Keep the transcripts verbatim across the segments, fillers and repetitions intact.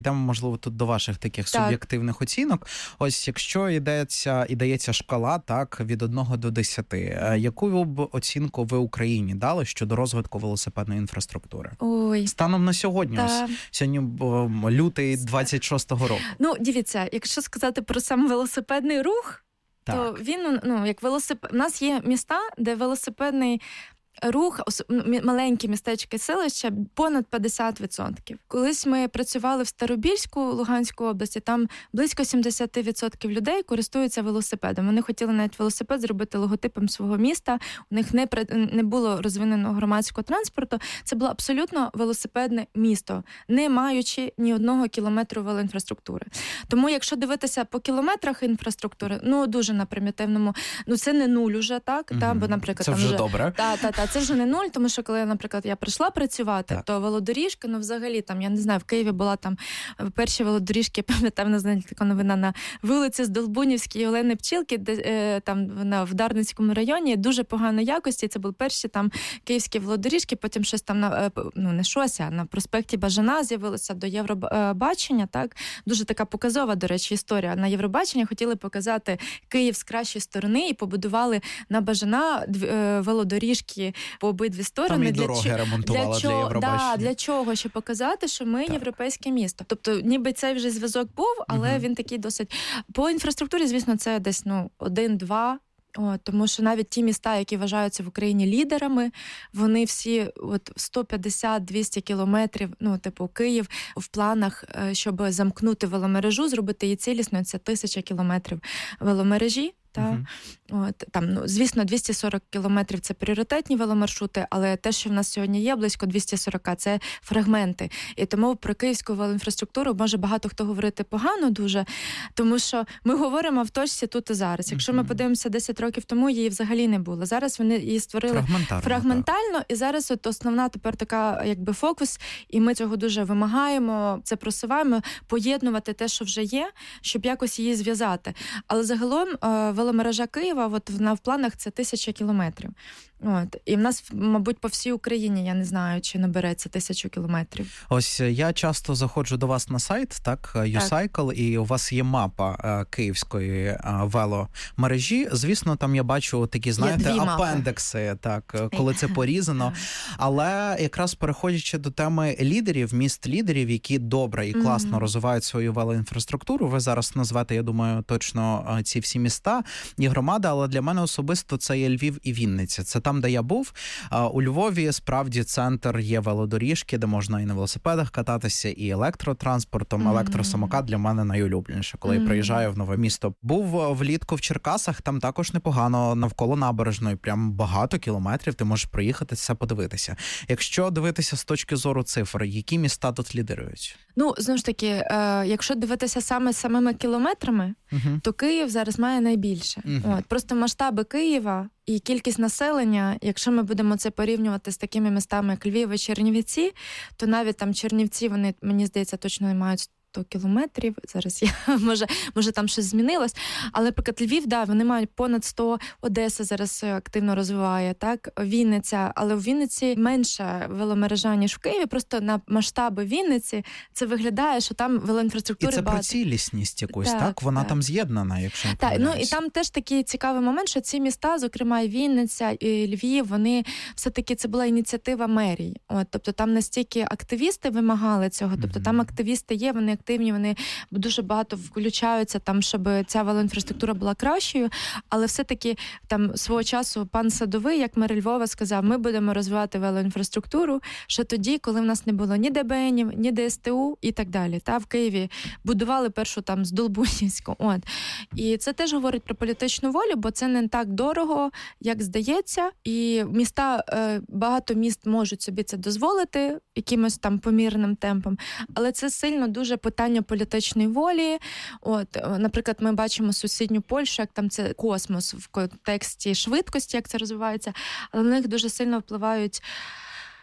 Йдемо, можливо, тут до ваших таких так. суб'єктивних оцінок. Ось якщо йдеться, і дається шкала, так, від одного до десяти, яку б оцінку ви Україні дали щодо розвитку велосипедної інфраструктури? Ой. Станом на сьогодні, та. ось сьогодні лютий двадцять шостого року. Ну, дивіться, якщо сказати про сам велосипедний рух, так. то він, ну, як велосипед... У нас є міста, де велосипедний рух, маленькі містечки, селища, понад п'ятдесят відсотків. Колись ми працювали в Старобільську, Луганську області, там близько сімдесят відсотків людей користуються велосипедом. Вони хотіли навіть велосипед зробити логотипом свого міста, у них не, не було розвиненого громадського транспорту. Це було абсолютно велосипедне місто, не маючи ні одного кілометру велоінфраструктури. Тому якщо дивитися по кілометрах інфраструктури, ну дуже на примітивному, ну це не нуль уже, так? Mm-hmm. Та, бо, наприклад, це там вже, вже добре. Та, та, та, це вже не нуль, тому що коли, наприклад, я прийшла працювати, так. то велодоріжка, ну взагалі, там, я не знаю, в Києві була там перші велодоріжки, я пам'ятаю, вона, знаєте, така новина на вулиці Здолбунівській Олени Пчілки, де, е, там вона в Дарницькому районі, дуже поганої якості, це були перші там київські велодоріжки, потім щось там, на, ну не щось, а на проспекті Бажана з'явилося до Євробачення, так, дуже така показова, до речі, історія. На Євробачення хотіли показати Київ з кращої сторони і побудували на Бажана велодоріжки по обидві сторони. Там і дороги для, ремонтували для, для Євробачення. Да, для чого? Щоб показати, що ми так. європейське місто. Тобто, ніби цей вже зв'язок був, але угу. він такий досить... По інфраструктурі, звісно, це десь, ну, один-два. О, тому що навіть ті міста, які вважаються в Україні лідерами, вони всі от сто п'ятдесят - двісті кілометрів, ну, типу Київ, в планах, щоб замкнути веломережу, зробити її цілісною, це тисяча кілометрів веломережі. Та, uh-huh. от, там, ну, звісно, двісті сорок кілометрів – це пріоритетні веломаршрути, але те, що в нас сьогодні є, близько двісті сорок – це фрагменти. І тому про київську велоінфраструктуру може багато хто говорити погано дуже, тому що ми говоримо в точці тут і зараз. Якщо uh-huh. ми подивимося десять років тому, її взагалі не було. Зараз вони її створили фрагментарно, фрагментально, і зараз от основна тепер така, якби, фокус, і ми цього дуже вимагаємо, це просуваємо, поєднувати те, що вже є, щоб якось її зв'язати. Але загалом веломережа Києва, от вона в планах це тисяча кілометрів. От. І в нас, мабуть, по всій Україні, я не знаю, чи набереться тисячу кілометрів. Ось я часто заходжу до вас на сайт, так, YouCycle, і у вас є мапа київської веломережі. Звісно, там я бачу такі, знаєте, апендекси, так, коли це порізано. Але якраз переходячи до теми лідерів, міст лідерів, які добре і класно mm-hmm. розвивають свою велоінфраструктуру, ви зараз назвете, я думаю, точно ці всі міста і громади, але для мене особисто це є Львів і Вінниця. Це там, де я був. У Львові справді центр є велодоріжки, де можна і на велосипедах кататися, і електротранспортом. Mm-hmm. Електросамокат для мене найулюбленіше, коли mm-hmm. я приїжджаю в нове місто. Був влітку в Черкасах, там також непогано, навколо набережної, прям багато кілометрів, ти можеш приїхати, все подивитися. Якщо дивитися з точки зору цифр, які міста тут лідирують? Ну, знову ж таки, е, якщо дивитися саме самими кілометрами, uh-huh. то Київ зараз має найбільше. Uh-huh. От, просто масштаби Києва і кількість населення, якщо ми будемо це порівнювати з такими містами, як Львів і Чернівці, то навіть там Чернівці, вони, мені здається, точно не мають сто кілометрів, зараз я, може, може там щось змінилось, але, наприклад, Львів, да, вони мають понад сто, Одеса зараз активно розвиває, так, Вінниця, але в Вінниці менша веломережа, ніж в Києві, просто на масштаби Вінниці це виглядає, що там велоінфраструктури багато. І це багато. Про цілісність якусь, так? так? Вона так. там з'єднана, якщо не так, ну і там теж такий цікавий момент, що ці міста, зокрема і Вінниця, і Львів, вони все-таки, це була ініціатива мерії. От, тобто там настільки активісти вимагали цього, тобто mm-hmm. там активісти є, вони активні, вони дуже багато включаються там, щоб ця велоінфраструктура була кращою, але все-таки там свого часу пан Садовий, як мер Львова, сказав, ми будемо розвивати велоінфраструктуру, що тоді, коли в нас не було ні ДБНів, ні ДСТУ і так далі. Та в Києві будували першу там Здолбунівську. От. І це теж говорить про політичну волю, бо це не так дорого, як здається, і міста, багато міст можуть собі це дозволити якимось там помірним темпом, але це сильно дуже питання політичної волі. От, наприклад, ми бачимо сусідню Польщу, як там це космос в контексті швидкості, як це розвивається, але на них дуже сильно впливають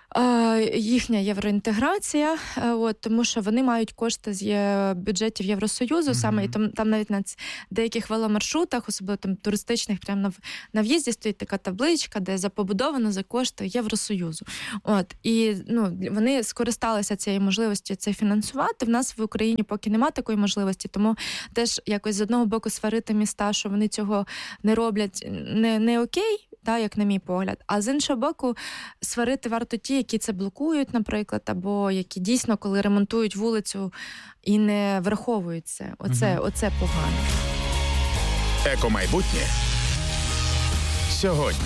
їхня євроінтеграція, от, тому що вони мають кошти з бюджетів Євросоюзу, mm-hmm. саме, і там, там навіть на деяких веломаршрутах, особливо там туристичних, прямо на, на в'їзді стоїть така табличка, де запобудовано за кошти Євросоюзу. От, і ну, вони скористалися цією можливістю це фінансувати. В нас в Україні поки немає такої можливості, тому теж якось з одного боку сварити міста, що вони цього не роблять, не, не окей, та, як на мій погляд. А з іншого боку, сварити варто ті, які це блокують, наприклад, або які дійсно, коли ремонтують вулицю і не враховують це. Оце, угу. оце погано. Екомайбутнє сьогодні.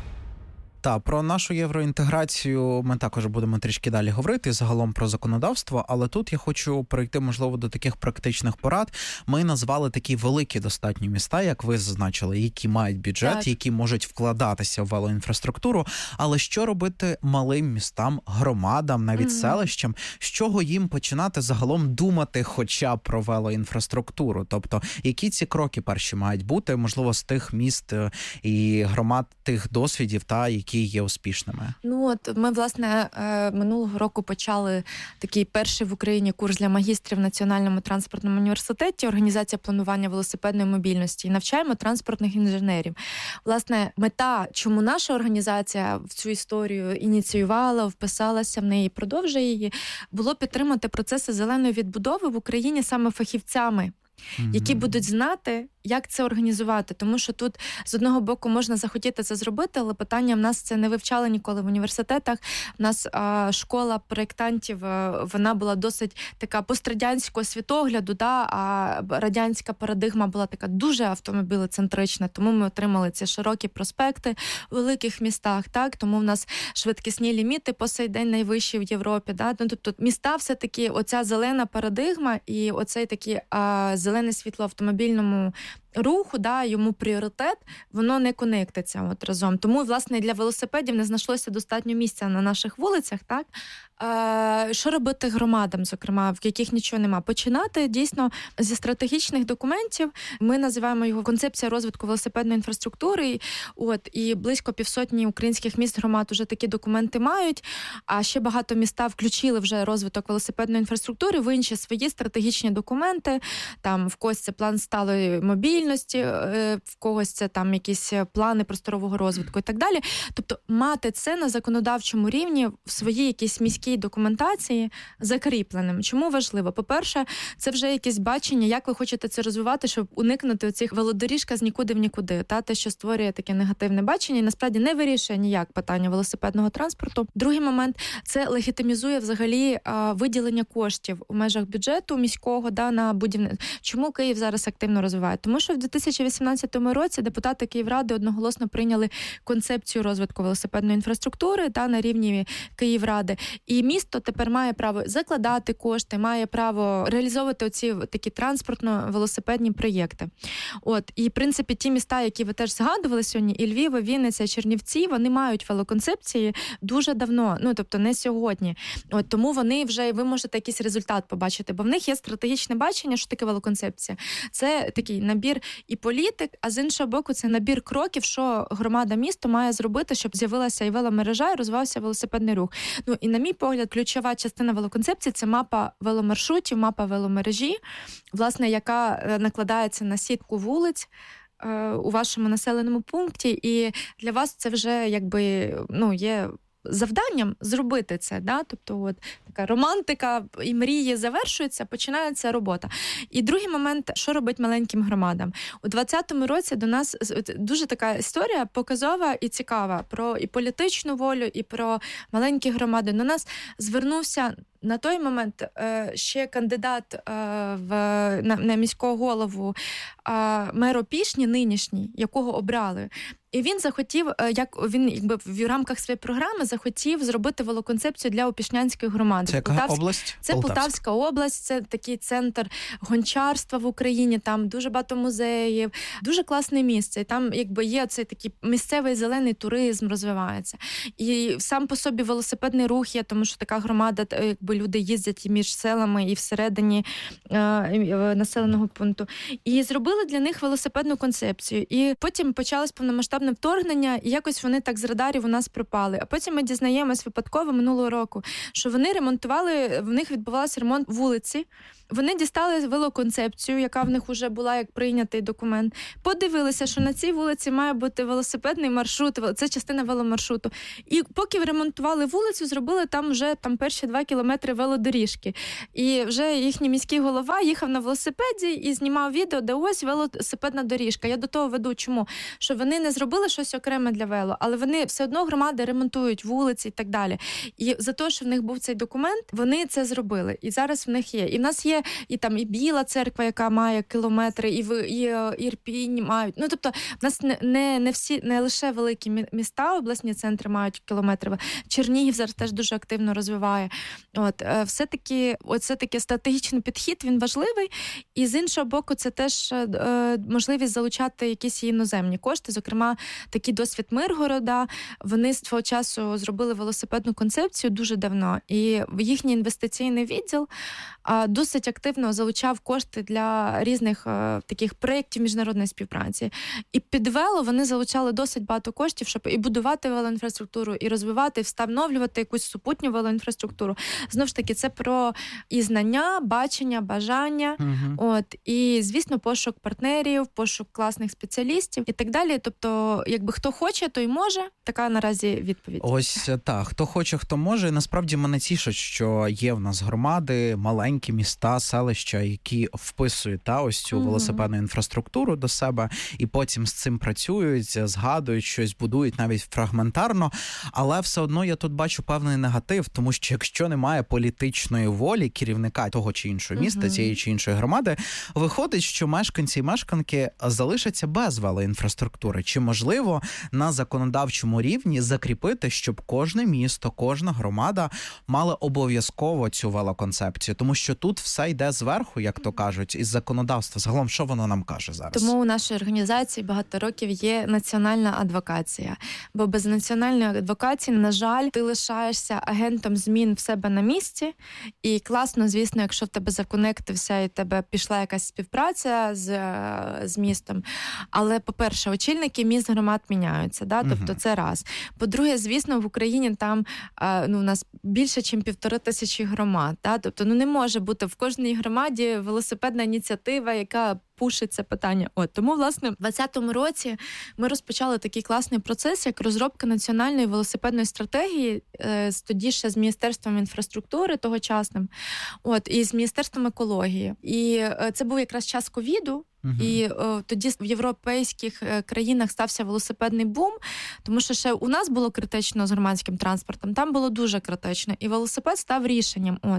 Та, про нашу євроінтеграцію ми також будемо трішки далі говорити, загалом про законодавство, але тут я хочу перейти, можливо, до таких практичних порад. Ми назвали такі великі достатньо міста, як ви зазначили, які мають бюджет, так. які можуть вкладатися в велоінфраструктуру, але що робити малим містам, громадам, навіть mm-hmm. селищам, з чого їм починати загалом думати хоча б про велоінфраструктуру? Тобто, які ці кроки перші мають бути, можливо, з тих міст і громад, тих досвідів, та, які є успішними? Ну от ми, власне, минулого року почали такий перший в Україні курс для магістрів в Національному транспортному університеті, організація планування велосипедної мобільності, і навчаємо транспортних інженерів. Власне, мета, чому наша організація в цю історію ініціювала, вписалася в неї, продовжує її, було підтримати процеси зеленої відбудови в Україні саме фахівцями, mm-hmm. які будуть знати, як це організувати. Тому що тут, з одного боку, можна захотіти це зробити, але питання в нас це не вивчали ніколи в університетах. У нас а, школа проєктантів, а, вона була досить така пострадянського світогляду, да, а радянська парадигма була така дуже автомобілецентрична, тому ми отримали ці широкі проспекти в великих містах, так, тому в нас швидкісні ліміти по сей день найвищі в Європі. Да? Ну, тобто міста все-таки, оця зелена парадигма і оцей такий а, зелене світло в автомобільному руху, да, йому пріоритет, воно не конектиться от разом. Тому, власне, для велосипедів не знайшлося достатньо місця на наших вулицях, так? Е, що робити громадам, зокрема, в яких нічого нема? Починати, дійсно, зі стратегічних документів. Ми називаємо його концепція розвитку велосипедної інфраструктури. От, і близько півсотні українських міст, громад уже такі документи мають, а ще багато міста включили вже розвиток велосипедної інфраструктури в інші свої стратегічні документи. Там в когось це план сталої мобільності, в когось це там якісь плани просторового розвитку і так далі. Тобто мати це на законодавчому рівні в своїй якійсь міській документації закріпленим. Чому важливо? По-перше, це вже якесь бачення, як ви хочете це розвивати, щоб уникнути оцих велодоріжка з нікуди в нікуди. Та, те, що створює таке негативне бачення і насправді не вирішує ніяк питання велосипедного транспорту. Другий момент – це легітимізує взагалі а, виділення коштів у межах бюджету міського, да, на будівництво. Чому Київ зараз активно розвиває? Тому що в дві тисячі вісімнадцятому році депутати Київради одноголосно прийняли концепцію розвитку велосипедної інфраструктури та на рівні Київради. І місто тепер має право закладати кошти, має право реалізовувати оці такі транспортно-велосипедні проєкти. От, і, в принципі, ті міста, які ви теж згадували сьогодні, і Львів, і Вінниця, і Чернівці, вони мають велоконцепції дуже давно, ну, тобто не сьогодні. От, тому вони вже, ви можете якийсь результат побачити, бо в них є стратегічне бачення, що таке велоконцепція. Це такий набір і політик, а з іншого боку, це набір кроків, що громада міста має зробити, щоб з'явилася і веломережа, і розвивався велосипедний рух. Ну, і на мій погляд, ключова частина велоконцепції – це мапа веломаршрутів, мапа веломережі, власне, яка накладається на сітку вулиць е, у вашому населеному пункті, і для вас це вже, якби, ну, є завданням зробити це, да? Тобто от така романтика і мрії завершуються, починається робота. І другий момент, що робить маленьким громадам. У двадцятому році до нас дуже така історія показова і цікава про і політичну волю, і про маленькі громади. До нас звернувся на той момент ще кандидат в, на, на міського голову мер Опішні, нинішній, якого обрали. І він захотів, як він якби в рамках своєї програми захотів зробити велоконцепцію для Опішнянської громади. Це яка Полтавська, область? Це Полтавська. Полтавська область, це такий центр гончарства в Україні, там дуже багато музеїв, дуже класне місце. І там якби є цей такий місцевий зелений туризм розвивається. І сам по собі велосипедний рух є, тому що така громада, якби люди їздять і між селами, і всередині е, населеного пункту. І зробили для них велосипедну концепцію. І потім почалась повномасштабна повномасштабне вторгнення, і якось вони так з радарів у нас пропали. А потім ми дізнаємось випадково минулого року, що вони ремонтували, в них відбувався ремонт вулиці. Вони дістали велоконцепцію, яка в них вже була як прийнятий документ. Подивилися, що на цій вулиці має бути велосипедний маршрут, це частина веломаршруту. І поки ремонтували вулицю, зробили там вже там перші два кілометри велодоріжки. І вже їхній міський голова їхав на велосипеді і знімав відео, де ось велосипедна доріжка. Я до того веду, чому? Що вони не зробили щось окреме для вело, але вони все одно громади ремонтують вулиці і так далі. І за те, що в них був цей документ, вони це зробили. І зараз в них є. І в нас є і там і Біла церква, яка має кілометри, і в і, і Ірпінь мають. Ну, тобто, в нас не, не, не всі, не лише великі міста, обласні центри мають кілометри. Чернігів зараз теж дуже активно розвиває. От, все-таки, оце такий стратегічний підхід, він важливий. І з іншого боку, це теж е, можливість залучати якісь іноземні кошти. Зокрема, такий досвід Миргорода. Вони свого часу зробили велосипедну концепцію дуже давно. І їхній інвестиційний відділ е, досить активно залучав кошти для різних е, таких проєктів міжнародної співпраці. І під вело вони залучали досить багато коштів, щоб і будувати велоінфраструктуру, і розвивати, і встановлювати якусь супутню велоінфраструктуру. Знову ж таки, це про і знання, бачення, бажання, угу. От, і, звісно, пошук партнерів, пошук класних спеціалістів і так далі. Тобто, якби хто хоче, той може. Така наразі відповідь. Ось так. Хто хоче, хто може. І насправді мене тішить, що є в нас громади, маленькі міста, селища, які вписують та, ось цю угу. велосипедну інфраструктуру до себе, і потім з цим працюють, згадують щось, будують навіть фрагментарно. Але все одно я тут бачу певний негатив, тому що якщо немає політичної волі керівника того чи іншого міста, угу. цієї чи іншої громади, виходить, що мешканці і мешканки залишаться без велоінфраструктури. Чи можливо на законодавчому рівні закріпити, щоб кожне місто, кожна громада мала обов'язково цю велоконцепцію? Тому що тут все йде зверху, як то кажуть, із законодавства. Загалом, що воно нам каже зараз? Тому у нашій організації багато років є національна адвокація. Бо без національної адвокації, на жаль, ти лишаєшся агентом змін в себе на місці. І класно, звісно, якщо в тебе законектився і в тебе пішла якась співпраця з, з містом. Але, по-перше, очільники міст громад міняються. Да? Тобто угу. це раз. По-друге, звісно, в Україні там ну, у нас більше, ніж півтори тисячі громад. Да? Тобто ну, не може бути в кожній громаді велосипедна ініціатива, яка пушить це питання. От, тому, власне, в двадцятому році ми розпочали такий класний процес, як розробка національної велосипедної стратегії, е, тоді ще з Міністерством інфраструктури тогочасним, от, і з Міністерством екології. І е, це був якраз час ковіду, Uh-huh. І о, тоді в європейських країнах стався велосипедний бум, тому що ще у нас було критично з громадським транспортом, там було дуже критично, і велосипед став рішенням. От.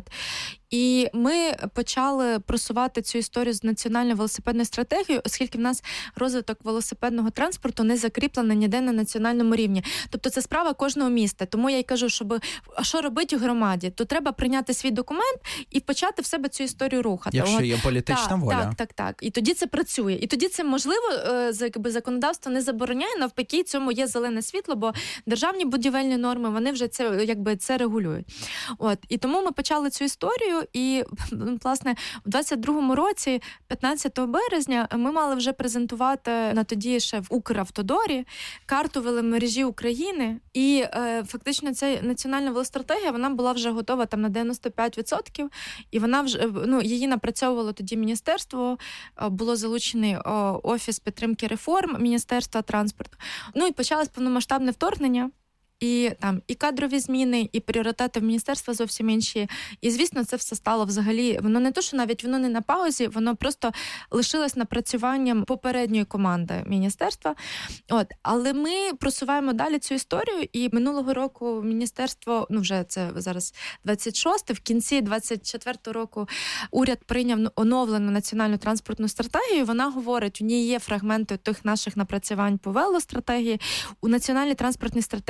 І ми почали просувати цю історію з національною велосипедною стратегією, оскільки в нас розвиток велосипедного транспорту не закріплений ніде на національному рівні. Тобто це справа кожного міста. Тому я й кажу, щоб а що робити у громаді? То треба прийняти свій документ і почати в себе цю історію рухати. Якщо є політична так, воля. Так, так, так. І тоді це працює. І тоді це, можливо, якби законодавство не забороняє, навпаки, цьому є зелене світло, бо державні будівельні норми, вони вже це, якби, це регулюють. От. І тому ми почали цю історію, і, власне, в двадцять другому році, п'ятнадцятого березня, ми мали вже презентувати на тоді ще в Укравтодорі карту веломережі України, і е, фактично ця національна велостратегія, вона була вже готова там на дев'яносто п'ять відсотків, і вона вже, ну, її напрацьовувало тоді міністерство, було залучений о, Офіс підтримки реформ Міністерства транспорту. Ну і почалось повномасштабне вторгнення. І там і кадрові зміни, і пріоритети в міністерства зовсім інші. І, звісно, це все стало взагалі, воно не то, що навіть воно не на паузі, воно просто лишилось напрацюванням попередньої команди міністерства. От. Але ми просуваємо далі цю історію, і минулого року міністерство, ну вже це зараз двадцять шосте, в кінці двадцять четвертого року уряд прийняв оновлену національну транспортну стратегію. Вона говорить, у ній є фрагменти тих наших напрацювань по велостратегії. У національній транспортній стратегії є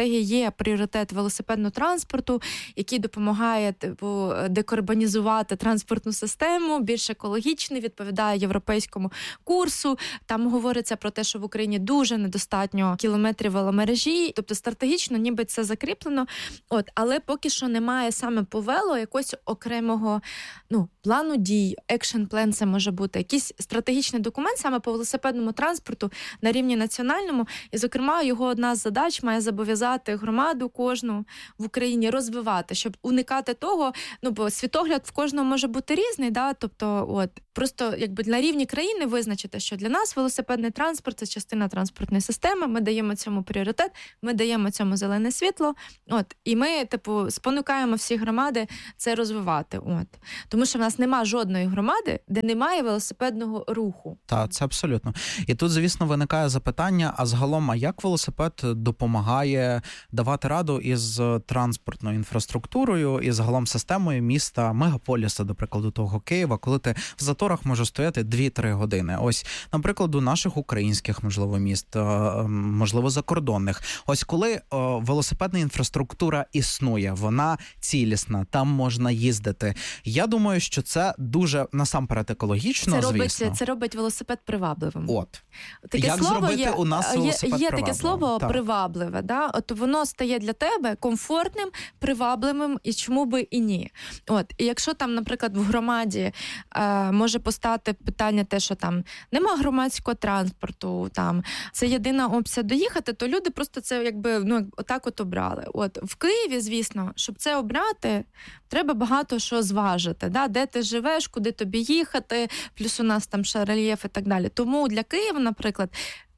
є пріоритет велосипедного транспорту, який допомагає типу декарбонізувати транспортну систему, більш екологічний, відповідає європейському курсу. Там говориться про те, що в Україні дуже недостатньо кілометрів веломережі, тобто стратегічно ніби це закріплено. От, але поки що немає саме по вело якогось окремого, ну, плану дій, екшн план це може бути, якийсь стратегічний документ саме по велосипедному транспорту на рівні національному. І, зокрема, його одна з задач має зобов'язати громаду кожну в Україні розвивати, щоб уникати того, ну, бо світогляд в кожного може бути різний, да, тобто, от, просто, якби, на рівні країни визначити, що для нас велосипедний транспорт – це частина транспортної системи, ми даємо цьому пріоритет, ми даємо цьому зелене світло, от, і ми, типу, спонукаємо всі громади це розвивати, от. Тому що в нас нема жодної громади, де немає велосипедного руху. Так, це абсолютно. І тут, звісно, виникає запитання, а загалом, а як велосипед допомагає давати раду із транспортною інфраструктурою і загалом системою міста, мегаполіса, до прикладу, того Києва, коли ти в заторах може стояти дві-три години. Ось, наприклад, у наших українських, можливо, міст, можливо, закордонних. Ось коли о, велосипедна інфраструктура існує, вона цілісна, там можна їздити. Я думаю, що це дуже, насамперед, екологічно, це робить, звісно. Це робить велосипед привабливим. От. Таке Як слово зробити є, у нас велосипед є, є привабливим? таке слово так. привабливе, да? От воно стає для тебе комфортним, привабливим, і чому би і ні. От. І якщо там, наприклад, в громаді е, може постати питання те, що там нема громадського транспорту, там це єдина опція доїхати, то люди просто це якби, ну, отак от обрали. От. В Києві, звісно, щоб це обрати, треба багато що зважити, да? Де ти живеш, куди тобі їхати, плюс у нас там ще рельєф і так далі. Тому для Києва, наприклад,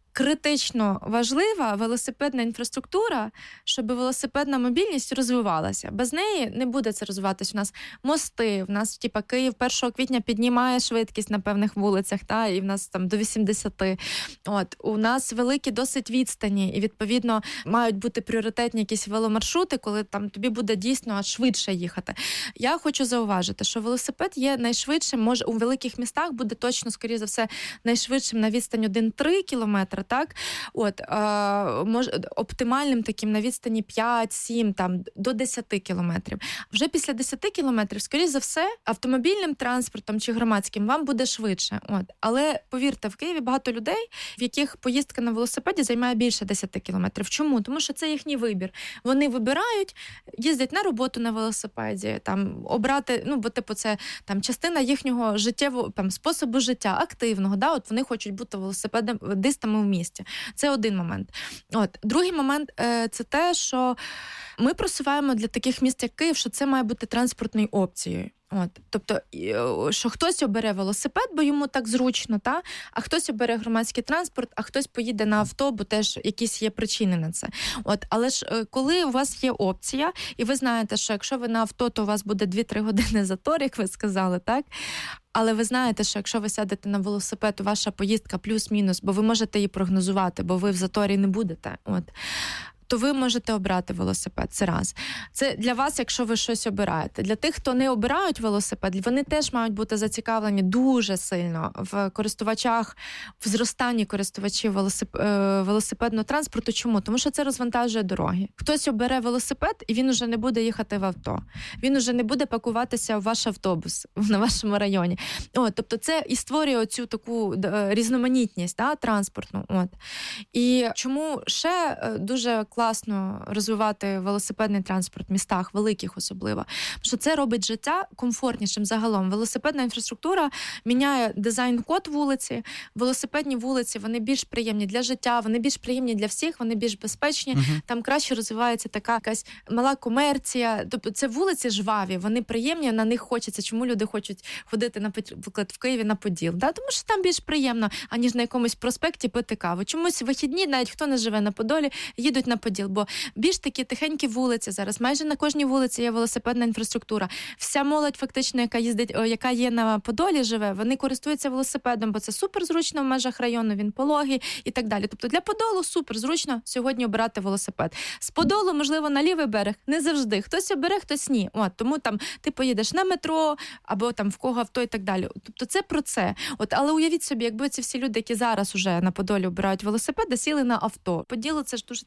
критично важлива велосипедна інфраструктура, щоб велосипедна мобільність розвивалася. Без неї не буде це розвиватися. У нас мости, в нас, типа, Київ першого квітня піднімає швидкість на певних вулицях, та, і в нас там до вісімдесят. От, у нас великі досить відстані, і, відповідно, мають бути пріоритетні якісь веломаршрути, коли там тобі буде дійсно швидше їхати. Я хочу зауважити, що велосипед є найшвидшим, може, у великих містах буде точно, скоріше за все, найшвидшим на відстань один-три кілометри, так, от, е, мож, оптимальним таким на відстані п'ять-сім, там, до десять кілометрів. Вже після десять кілометрів, скоріше за все, автомобільним транспортом чи громадським вам буде швидше. От. Але, повірте, в Києві багато людей, в яких поїздка на велосипеді займає більше десять кілометрів. Чому? Тому що це їхній вибір. Вони вибирають, їздять на роботу на велосипеді, там, обрати, ну, бо, типу, це там, частина їхнього життєвого, там, способу життя, активного, да? От вони хочуть бути велосипедистами в місті. Це один момент. От. Другий момент е, – це те, що ми просуваємо для таких міст, як Київ, що це має бути транспортною опцією. От, тобто, що хтось обере велосипед, бо йому так зручно, та? А хтось обере громадський транспорт, а хтось поїде на авто, бо теж якісь є причини на це. От, але ж коли у вас є опція, і ви знаєте, що якщо ви на авто, то у вас буде дві-три години затор, як ви сказали, так? Але ви знаєте, що якщо ви сядете на велосипед, то ваша поїздка плюс-мінус, бо ви можете її прогнозувати, бо ви в заторі не будете. От. То ви можете обрати велосипед. Це раз. Це для вас, якщо ви щось обираєте. Для тих, хто не обирають велосипед, вони теж мають бути зацікавлені дуже сильно в користувачах, в зростанні користувачів велосип... велосипедного транспорту. Чому? Тому що це розвантажує дороги. Хтось обере велосипед, і він уже не буде їхати в авто. Він уже не буде пакуватися в ваш автобус на вашому районі. От, тобто це і створює оцю таку різноманітність, да, транспортну. От. І чому ще дуже класно розвивати велосипедний транспорт в містах, великих особливо. Що це робить життя комфортнішим загалом. Велосипедна інфраструктура міняє дизайн-код вулиці. Велосипедні вулиці, вони більш приємні для життя, вони більш приємні для всіх, вони більш безпечні. Uh-huh. Там краще розвивається така якась мала комерція. Тобто це вулиці жваві, вони приємні, на них хочеться. Чому люди хочуть ходити, наприклад, в Києві на Поділ? Да? Тому що там більш приємно, аніж на якомусь проспекті пити каву. Чомусь вихідні, навіть хто не живе на Подолі, їдуть на Поділ, бо більш такі тихенькі вулиці зараз. Майже на кожній вулиці є велосипедна інфраструктура. Вся молодь, фактично, яка їздить, яка є на Подолі, живе, вони користуються велосипедом, бо це супер зручно в межах району, він пологий і так далі. Тобто для Подолу супер зручно сьогодні обирати велосипед. З Подолу, можливо, на лівий берег не завжди. Хтось обере, хтось ні. От, тому там ти поїдеш на метро або там в кого авто і так далі. Тобто це про це. От, але уявіть собі, якби ці всі люди, які зараз уже на Подолі обирають велосипеди, сіли на авто. Поділу це ж дуже така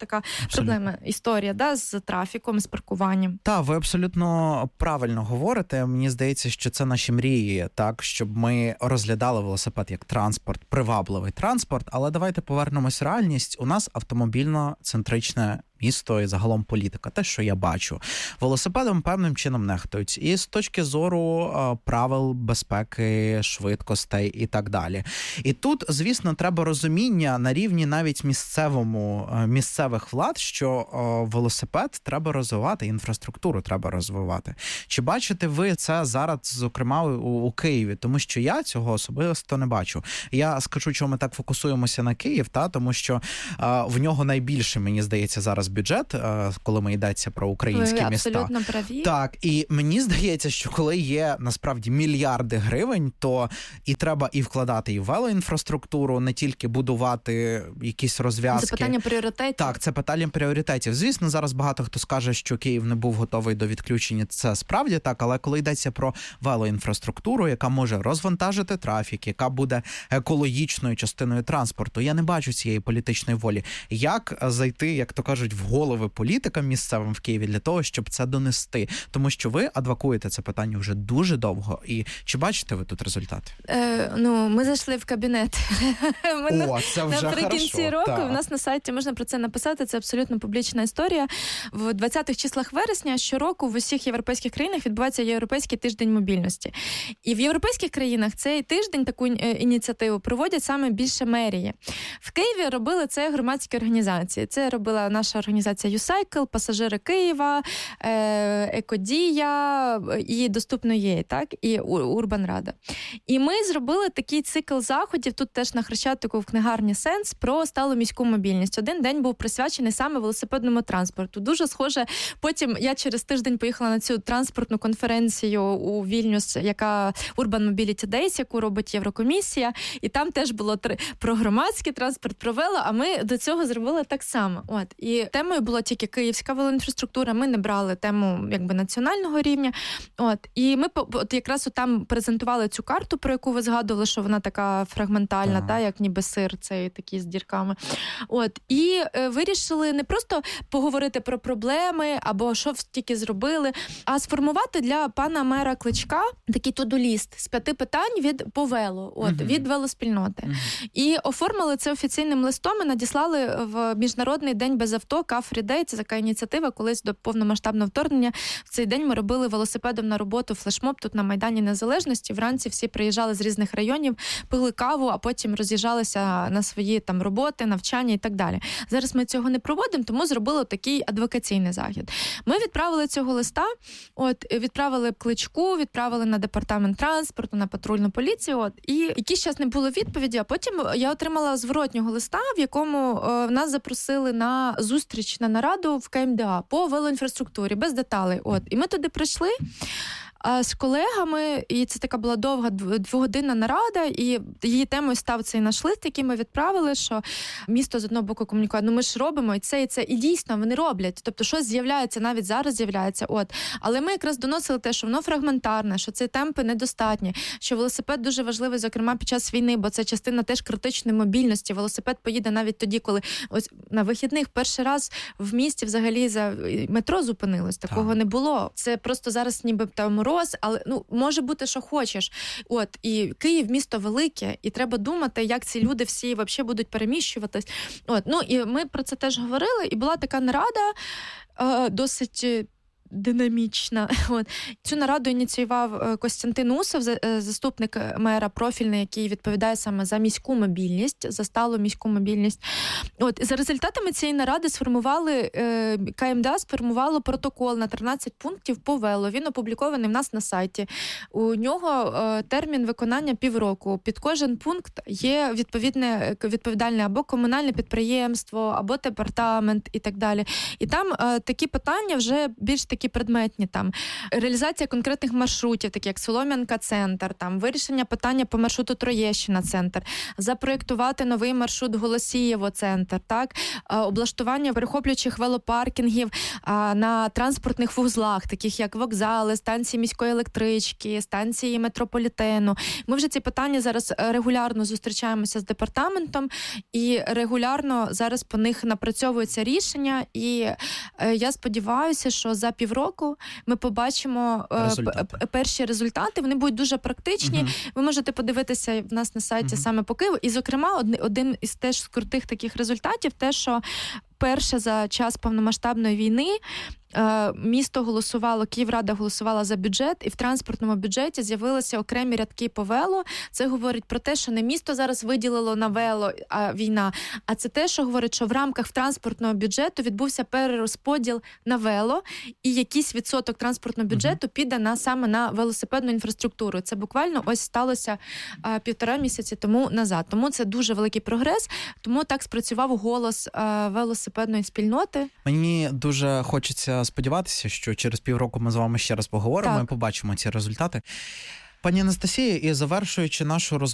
проблема, історія, да, з трафіком, з паркуванням. Так, ви абсолютно правильно говорите. Мені здається, що це наші мрії, так, щоб ми розглядали велосипед як транспорт, привабливий транспорт, але давайте повернемось в реальність. У нас автомобільно-центричне місто і загалом політика. Те, що я бачу. Велосипедом певним чином нехтують. І з точки зору а, правил безпеки, швидкостей і так далі. І тут, звісно, треба розуміння на рівні навіть місцевому, місцевих влад, що а, велосипед треба розвивати, інфраструктуру треба розвивати. Чи бачите ви це зараз, зокрема, у, у Києві? Тому що я цього особисто не бачу. Я скажу, чому ми так фокусуємося на Київ, та, тому що а, в нього найбільше, мені здається, зараз бюджет, коли ми йдеться про українські ви міста. Абсолютно праві. Так, і мені здається, що коли є насправді мільярди гривень, то і треба і вкладати і в велоінфраструктуру, не тільки будувати якісь розв'язки. Це питання пріоритетів. Так, це питання пріоритетів. Звісно, зараз багато хто скаже, що Київ не був готовий до відключення. Це справді так, але коли йдеться про велоінфраструктуру, яка може розвантажити трафік, яка буде екологічною частиною транспорту, я не бачу цієї політичної волі. Як зайти, як то кажуть, в голови політикам місцевим в Києві для того, щоб це донести? Тому що ви адвокуєте це питання вже дуже довго. І чи бачите ви тут результати? Е, ну, ми зайшли в кабінет. Ми О, це вже наприкінці хорошо. року. Так. У нас на сайті можна про це написати. Це абсолютно публічна історія. В двадцятих числах вересня щороку в усіх європейських країнах відбувається Європейський тиждень мобільності. І в європейських країнах цей тиждень, таку ініціативу, проводять саме більше мерії. В Києві робили це громадські організації. Це робила наша організація YouCycle, Пасажири Києва, Екодія і Доступно ЄЙ, так, і Урбанрада. І ми зробили такий цикл заходів, тут теж на Хрещатику в книгарні «Сенс», про сталу міську мобільність. Один день був присвячений саме велосипедному транспорту. Дуже схоже, потім я через тиждень поїхала на цю транспортну конференцію у Вільнюс, яка Urban Mobility Days, яку робить Єврокомісія, і там теж було про громадський транспорт, про вело, а ми до цього зробили так само. От. І темою була тільки київська велоінфраструктура, ми не брали тему якби національного рівня. От. І ми от якраз от там презентували цю карту, про яку ви згадували, що вона така фрагментальна, ага. та, як ніби сир цей такий з дірками. От. І е, вирішили не просто поговорити про проблеми або що тільки зробили, а сформувати для пана мера Кличка такий тодоліст з п'яти питань від по вело, от, uh-huh. від велоспільноти. Uh-huh. І оформили це офіційним листом і надіслали в Міжнародний день без авто, Car Free Day. Це така ініціатива, колись до повномасштабного вторгнення. В цей день ми робили велосипедом на роботу флешмоб тут на Майдані Незалежності. Вранці всі приїжджали з різних районів, пили каву, а потім роз'їжджалися на свої там роботи, навчання і так далі. Зараз ми цього не проводимо, тому зробили такий адвокаційний захід. Ми відправили цього листа, от, відправили Кличку, відправили на департамент транспорту, на патрульну поліцію, от, і якийсь час не було відповіді, а потім я отримала зворотнього листа, в якому е, нас запросили на зустріч, на нараду в КМДА по велоінфраструктурі, без деталей. От. І ми туди прийшли а, з колегами, і це така була довга двогодинна нарада, і її темою став цей наш лист, який ми відправили, що місто з одного боку комунікує, ну ми ж робимо і це, і це, і дійсно вони роблять, тобто щось з'являється, навіть зараз з'являється, от. Але ми якраз доносили те, що воно фрагментарне, що ці темпи недостатні, що велосипед дуже важливий, зокрема, під час війни, бо це частина теж критичної мобільності. Велосипед поїде навіть тоді, коли ось на вихідних перший раз в місті взагалі за метро зупинилось, такого так. не було. Це просто зараз ніби там мороз, але ну може бути, що хочеш. От, і Київ місто велике, і треба думати, як ці люди всі взагалі будуть переміщуватись. От, ну і ми про це теж говорили, і була така нарада е, досить динамічна. От. Цю нараду ініціював Костянтин Усов, заступник мера профільний, який відповідає саме за міську мобільність, за сталу міську мобільність. От. За результатами цієї наради сформували, КМДА сформувало протокол на тринадцять пунктів по вело. Він опублікований в нас на сайті. У нього термін виконання півроку. Під кожен пункт є відповідне, відповідальне або комунальне підприємство, або департамент і так далі. І там такі питання вже більш такі такі предметні, там, реалізація конкретних маршрутів, такі як Солом'янка-центр, там, вирішення питання по маршруту Троєщина-центр, запроєктувати новий маршрут Голосієво-центр, так, облаштування перехоплюючих велопаркінгів на транспортних вузлах, таких як вокзали, станції міської електрички, станції метрополітену. Ми вже ці питання зараз регулярно зустрічаємося з департаментом і регулярно зараз по них напрацьовуються рішення. І я сподіваюся, що за півроку ми побачимо Результати. перші результати. Вони будуть дуже практичні. Угу. Ви можете подивитися в нас на сайті угу. саме по Києву. І, зокрема, один із теж крутих таких результатів, те, що перше за час повномасштабної війни місто голосувало, Київрада голосувала за бюджет, і в транспортному бюджеті з'явилися окремі рядки по вело. Це говорить про те, що не місто зараз виділило на вело а війна, а це те, що говорить, що в рамках транспортного бюджету відбувся перерозподіл на вело, і якийсь відсоток транспортного бюджету uh-huh. піде на саме на велосипедну інфраструктуру. Це буквально ось сталося а, півтора місяці тому назад. Тому це дуже великий прогрес, тому так спрацював голос а, велосипедної спільноти. Мені дуже хочеться сподіватися, що через півроку ми з вами ще раз поговоримо так. і побачимо ці результати. Пані Анастасія, і завершуючи нашу розмову,